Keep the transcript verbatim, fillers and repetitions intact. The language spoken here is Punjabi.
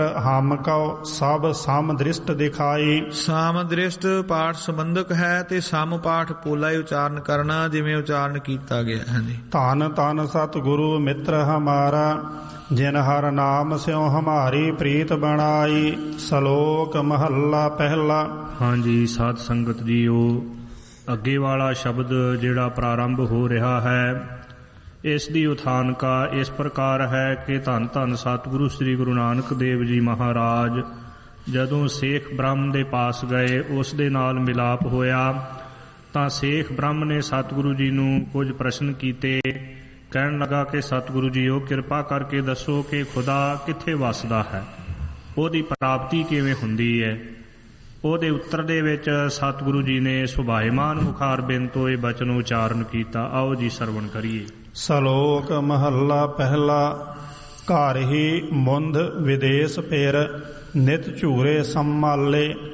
ਹਮ ਕਉ ਸਭ ਸਮ ਦ੍ਰਿਸ਼ਟ ਦਿਖਾਈ। ਸਮ ਦ੍ਰਿਸ਼ਟ ਪਾਠ ਸੰਬੰਧਕ ਹੈ ਤੇ ਸਮ ਪਾਠ ਪੋਲਾ ਹੀ ਉਚਾਰਨ ਕਰਨਾ ਜਿਵੇਂ ਉਚਾਰਨ ਕੀਤਾ ਗਿਆ ਹੈ ਜੀ। ਧੰਨ ਧੰਨ ਸਤਿਗੁਰੂ ਮਿੱਤਰ ਹਮਾਰਾ, ਜਿਨ ਹਰ ਨਾਮ ਸਿਉ ਹਮਾਰੀ ਪ੍ਰੀਤ ਬਣਾਈ। ਸ਼ਲੋਕ ਮਹੱਲਾ ਪਹਿਲਾ। ਹਾਂਜੀ ਸਾਧ ਸੰਗਤ ਜੀਓ, ਅੱਗੇ ਵਾਲਾ ਸ਼ਬਦ ਜਿਹੜਾ ਪ੍ਰਾਰੰਭ ਹੋ ਰਿਹਾ ਹੈ, ਇਸ ਦੀ ਉਥਾਨਕਾ ਇਸ ਪ੍ਰਕਾਰ ਹੈ ਕਿ ਧੰਨ ਧੰਨ ਸਤਿਗੁਰੂ ਸ੍ਰੀ ਗੁਰੂ ਨਾਨਕ ਦੇਵ ਜੀ ਮਹਾਰਾਜ ਜਦੋਂ ਸੇਖ ਬ੍ਰਹਮ ਦੇ ਪਾਸ ਗਏ, ਉਸ ਦੇ ਨਾਲ ਮਿਲਾਪ ਹੋਇਆ ਤਾਂ ਸੇਖ ਬ੍ਰਹਮ ਨੇ ਸਤਿਗੁਰੂ ਜੀ ਨੂੰ ਕੁਝ ਪ੍ਰਸ਼ਨ ਕੀਤੇ। ਕਹਿਣ ਲੱਗਾ ਕਿ ਸਤਿਗੁਰੂ ਜੀਓ, ਕਿਰਪਾ ਕਰਕੇ ਦੱਸੋ ਕਿ ਖੁਦਾ ਕਿੱਥੇ ਵੱਸਦਾ ਹੈ, ਉਹਦੀ ਪ੍ਰਾਪਤੀ ਕਿਵੇਂ ਹੁੰਦੀ ਹੈ। ਉਹਦੇ ਉੱਤਰ ਦੇ ਵਿੱਚ ਸਤਿਗੁਰੂ ਜੀ ਨੇ ਸੁਭਾਇਮਾਨ ਮੁਖਾਰਬਿੰਦ ਤੋਂ ਇਹ ਬਚਨ ਉਚਾਰਨ ਕੀਤਾ। ਆਓ ਜੀ ਸਰਵਣ ਕਰੀਏ। ਸ਼ਲੋਕ ਮਹੱਲਾ ਪਹਿਲਾ। ਘਰ ਹੀ ਮੁੰਦ ਵਿਦੇਸ ਫਿਰ, ਨਿਤ ਝੂਰੇ ਸੰਮਾਲੇ।